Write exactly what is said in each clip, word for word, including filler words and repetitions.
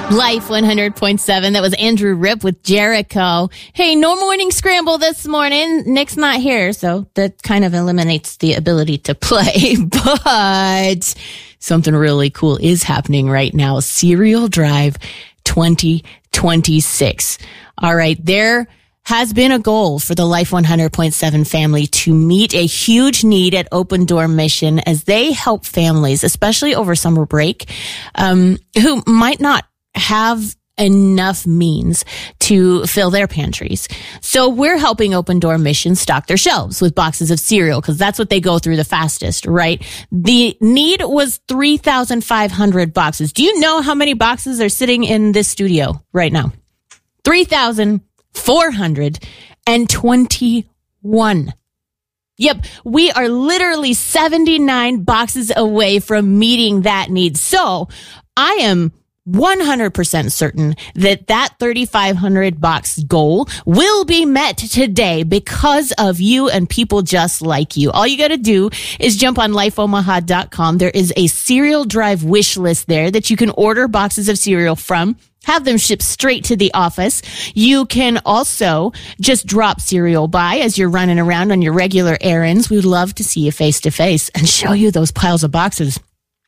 Life one hundred point seven. That was Andrew Ripp with Jericho. Hey, no morning scramble this morning. Nick's not here, so that kind of eliminates the ability to play. But something really cool is happening right now. Cereal Drive twenty twenty-six. All right, there has been a goal for the Life one hundred point seven family to meet a huge need at Open Door Mission as they help families, especially over summer break, um, who might not have enough means to fill their pantries. So we're helping Open Door Mission stock their shelves with boxes of cereal because that's what they go through the fastest, right? The need was three thousand five hundred boxes. Do you know how many boxes are sitting in this studio right now? three thousand four hundred twenty-one. Yep, we are literally seventy-nine boxes away from meeting that need. So I am one hundred percent certain that that thirty-five hundred box goal will be met today because of you and people just like you. All you got to do is jump on life omaha dot com. There is a cereal drive wish list there that you can order boxes of cereal from. Have them shipped straight to the office. You can also just drop cereal by as you're running around on your regular errands. We'd love to see you face to face and show you those piles of boxes.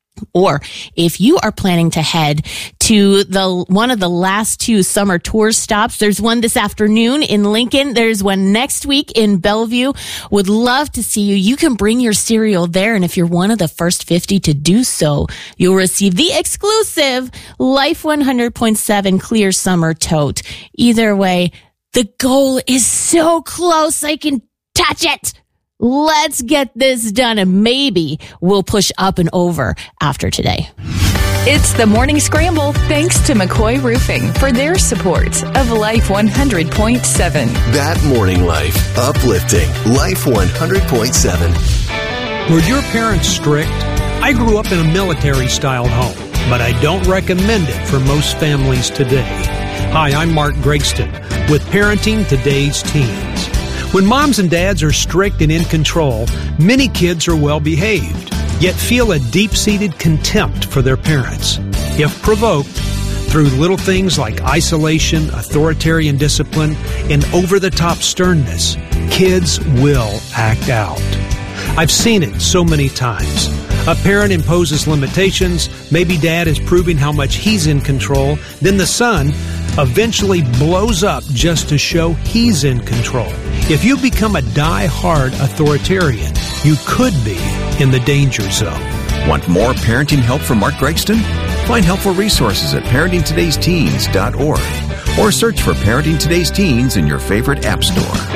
Or if you are planning to head to the one of the last two summer tour stops, there's one this afternoon in Lincoln. There's one next week in Bellevue. Would love to see you. You can bring your cereal there. And if you're one of the first fifty to do so, you'll receive the exclusive Life one hundred point seven Clear Summer Tote. Either way, the goal is so close I can touch it. Let's get this done, and maybe we'll push up and over after today. It's the Morning Scramble, thanks to McCoy Roofing for their support of Life one hundred point seven. That morning life, uplifting. Life one hundred point seven. Were your parents strict? I grew up in a military-styled home, but I don't recommend it for most families today. Hi, I'm Mark Gregston with Parenting Today's Teens. When moms and dads are strict and in control, many kids are well behaved, yet feel a deep-seated contempt for their parents. If provoked, through little things like isolation, authoritarian discipline, and over-the-top sternness, kids will act out. I've seen it so many times. A parent imposes limitations, maybe dad is proving how much he's in control, then the son eventually blows up just to show he's in control. If you become a die-hard authoritarian, you could be in the danger zone. Want more parenting help from Mark Gregston? Find helpful resources at parenting todays teens dot org or search for Parenting Today's Teens in your favorite app store.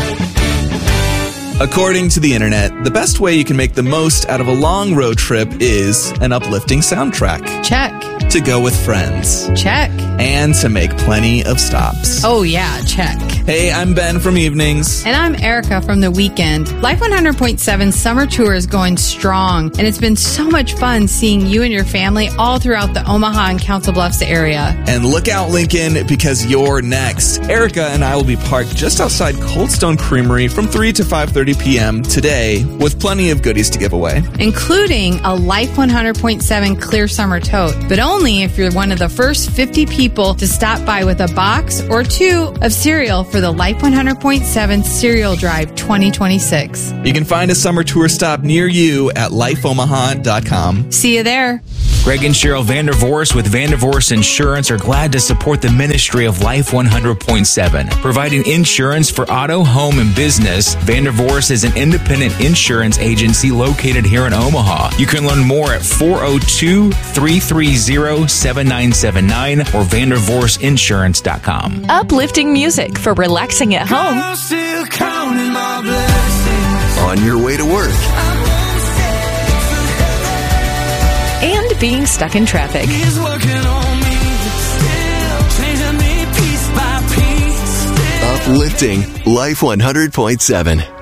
According to the internet, the best way you can make the most out of a long road trip is an uplifting soundtrack. Check. To go with friends. Check. And to make plenty of stops. Oh, yeah, check. Hey, I'm Ben from Evenings. And I'm Erica from The Weekend. Life one hundred point seven Summer Tour is going strong, and it's been so much fun seeing you and your family all throughout the Omaha and Council Bluffs area. And look out, Lincoln, because you're next. Erica and I will be parked just outside Cold Stone Creamery from three to five thirty p.m. today with plenty of goodies to give away. Including a Life one hundred point seven Clear Summer Tote, but only if you're one of the first fifty people to stop by with a box or two of cereal for the Life one hundred point seven Cereal Drive twenty twenty-six. You can find a summer tour stop near you at life omaha dot com. See you there. Greg and Cheryl Vandervorst with Vandervorst Insurance are glad to support the ministry of Life one hundred point seven, providing insurance for auto, home, and business. Vandervorst is an independent insurance agency located here in Omaha. You can learn more at four oh two, three three zero, seven nine seven nine or vandervorst insurance dot com. Uplifting music for relaxing at home. On your way to work. And being stuck in traffic. Uplifting Life one hundred point seven.